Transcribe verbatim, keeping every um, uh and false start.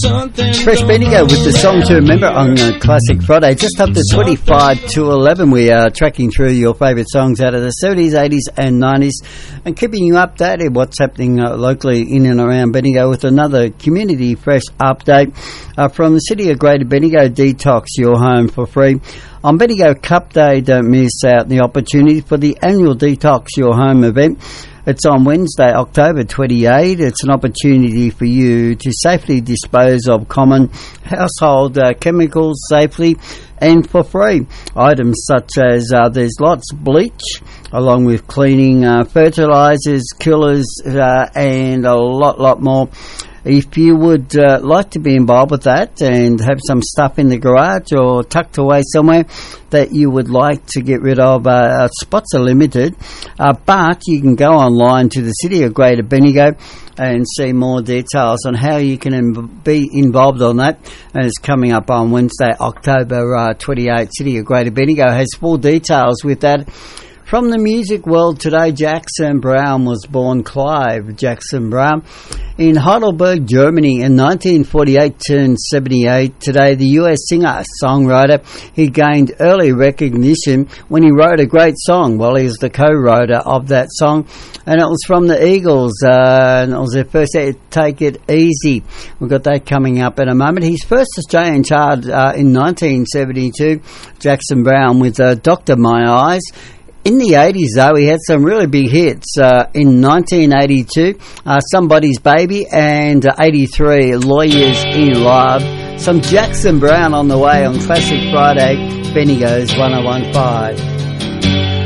Fresh Bendigo with the song to remember on uh, Classic Friday. Just up to twenty-five to eleven, we are tracking through your favourite songs out of the seventies, eighties and nineties and keeping you updated what's happening uh, locally in and around Bendigo with another Community Fresh update uh, from the City of Greater Bendigo. Detox your home for free. On Bendigo Cup Day, don't miss out the opportunity for the annual Detox Your Home event. It's on Wednesday, October twenty-eighth. It's an opportunity for you to safely dispose of common household uh, chemicals safely and for free. Items such as uh, there's lots of bleach, along with cleaning uh, fertilisers, killers, uh, and a lot, lot more. If you would uh, like to be involved with that and have some stuff in the garage or tucked away somewhere that you would like to get rid of, uh, spots are limited, uh, but you can go online to the City of Greater Bendigo and see more details on how you can im- be involved on that. And it's coming up on Wednesday, October uh, twenty-eighth. City of Greater Bendigo has full details with that. From the music world today, Jackson Browne was born. Clive Jackson Browne in Heidelberg, Germany in nineteen forty-eight, turned seventy-eight. Today, the U S singer-songwriter, he gained early recognition when he wrote a great song. Well, he was the co-writer of that song, and it was from the Eagles, uh, and it was their first hit, Take It Easy. We've got that coming up in a moment. His first Australian chart uh, in nineteen seventy-two, Jackson Browne with uh, Doctor My Eyes. In the eighties, though, he had some really big hits. Uh, in nineteen eighty-two, uh, Somebody's Baby, and uh, eighty-three, Lawyers in Love. Some Jackson Browne on the way on Classic Friday, Bendigo's one oh one point five.